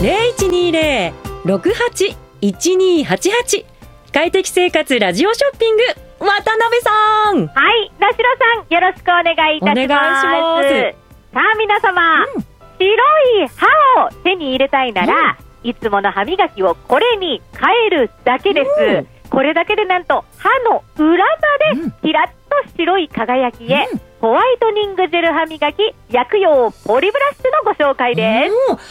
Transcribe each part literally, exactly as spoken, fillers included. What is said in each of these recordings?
ゼロいちにゼロ ろくはち いちにはちはち。快適生活ラジオショッピング、渡辺さん。 はい、田代さん、よろしくお願いいたします。 お願いします。 さあ皆様、うん、白い歯を手に入れたいなら、うん、いつもの歯磨きをこれに変えるだけです、うん、これだけでなんと歯の裏までキラッと白い輝きへ、うん、ホワイトニングジェル歯磨き薬用ポリブラシのご紹介です。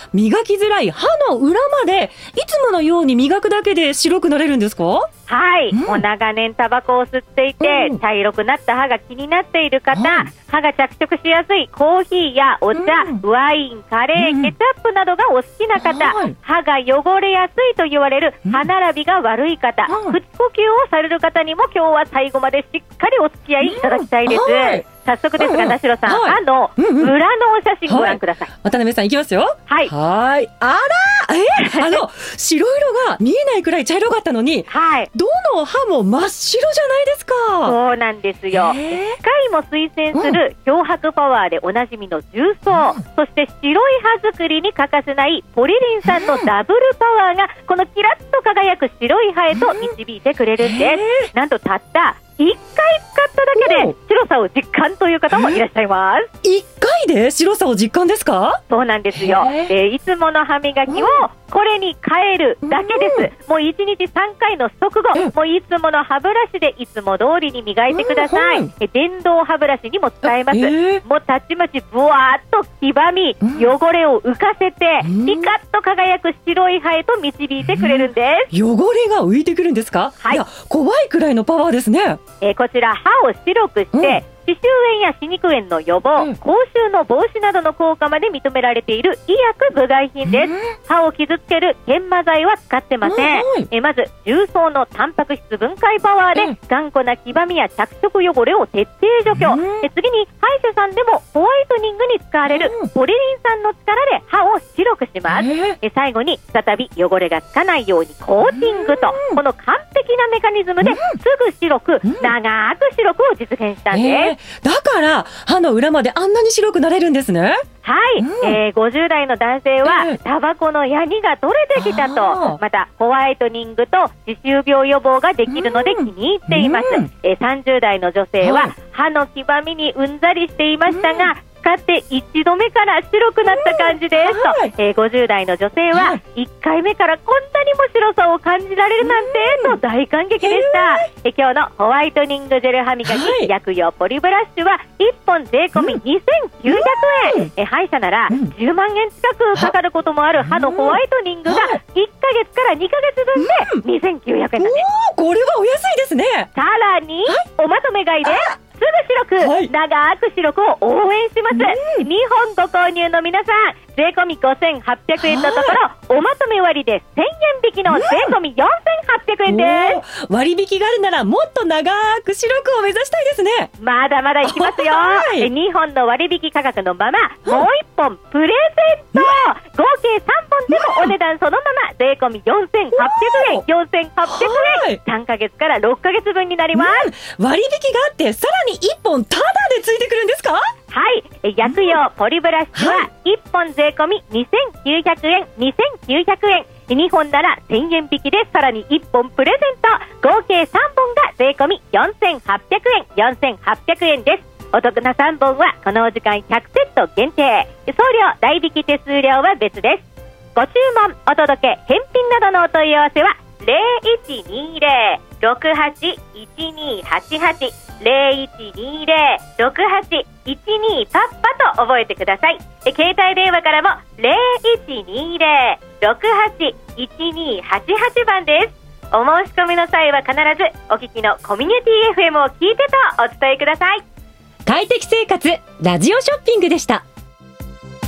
磨きづらい歯の裏までいつものように磨くだけで白くなれるんですか？ はい、うん、もう長年タバコを吸っていて、うん、茶色くなった歯が気になっている方、はい、歯が着色しやすいコーヒーやお茶、うん、ワイン、カレー、うん、ケチャップなどがお好きな方、はい、歯が汚れやすいと言われる歯並びが悪い方、うん、口呼吸をされる方にも今日は最後までしっかりお付き合いいただきたいです、うんはい、早速ですが、田代さん、はい、歯の裏のお写真ご覧ください、 はい、渡辺さんいきますよ。 はいはい、あらえあの白色が見えないくらい茶色かったのに、はい、どの歯も真っ白じゃないですか。 そうなんですよ。機械も推薦する漂白パワーでおなじみの重曹、うん、そして白い歯作りに欠かせないポリリン酸のダブルパワーがこのキラッと輝く白い歯へと導いてくれるんです。なんとたったいっかい使っただけで白さを実感という方もいらっしゃいます。 いっかいで白さを実感ですか？ そうなんですよ。えー、いつもの歯磨きをこれに変えるだけです。もういちにちさんかいの速後、もういつもの歯ブラシでいつも通りに磨いてください。え電動歯ブラシにも使えます。えー、もうたちまちブワーっと黄ばみ、汚れを浮かせてピカッと輝く白い歯へと導いてくれるんです。 汚れが浮いてくるんですか？はい、いや怖いくらいのパワーですね。 えー、こちら歯を白くして、うん、歯周炎や歯肉炎の予防、うん、口臭の防止などの効果まで認められている医薬部外品です。うん、歯を傷つける研磨剤は使ってません。うん、えまず重曹のタンパク質分解パワーで、うん、頑固な黄ばみや着色汚れを徹底除去、うん、え次に歯医者さんでもホワイトニングに使われるポリリン酸の力で歯を白くします。うん、え最後に再び汚れがつかないようにコーティングと、うん、この完璧なメカニズムですぐ白く、うん、長く白くを実現したんです。 だから歯の裏まであんなに白くなれるんですね。 はい、うんえー、ごじゅう代の男性は、えー、タバコのヤニが取れてきたと、またホワイトニングと歯周病予防ができるので気に入っています。うんえー、さんじゅう代の女性は、はい、歯の黄ばみにうんざりしていましたが、うん使っていちどめから白くなった感じです、うんはいえー、ごじゅう代の女性はいっかいめからこんなにも白さを感じられるなんて、うん、と大感激でした。えー、今日のホワイトニングジェル歯磨き、はい、薬用ポリブラシはいっぽん税込みにせんきゅうひゃくえん、うん、え歯医者ならじゅうまんえん近くかかることもある歯のホワイトニングがいっかげつからにかげつぶんでにせんきゅうひゃくえんなんです。 おーこれはお安いですね。 さらに、はい、おまとめ買いですぐ白く、はい、長く白くを応援します、うん、にほんご購入の皆さん税込みごせんはっぴゃくえんのところおまとめ割でせんえん引きの税込みよんせんはっぴゃくえんです、 うん、割引があるならもっと長く白くを目指したいですね。 まだまだいきますよ、はい、にほんの割引価格のまま、うん、もういっぽんプレゼント、うん、合計さんぼんでもお値段そのまま税込みよんせんはっぴゃくえんよんせんはっぴゃくえん、はい、さんかげつからろっかげつぶんになります、 うん、割引があってさらにいっぽんタダでついてくるんですか？ はい薬用ポリブラシはいっぽん税込みにせんきゅうひゃくえんにせんきゅうひゃくえんにほんならせんえん引きでさらにいっぽんプレゼント合計さんぼんが税込みよんせんはっぴゃくえんよんせんはっぴゃくえんです。お得なさんぼんはこのお時間ひゃくセット限定、送料代引き手数料は別です。ご注文お届け返品などのお問い合わせはゼロいちにゼロ ろくはち いちにはちはち ゼロいちにゼロ ろくはち いちにパッパと覚えてください。携帯電話からもゼロいちにゼロ ろくはち いちにはちはちばんです。お申し込みの際は必ずお聞きのコミュニティ エフエム を聞いてとお伝えください。 快適生活ラジオショッピングでした。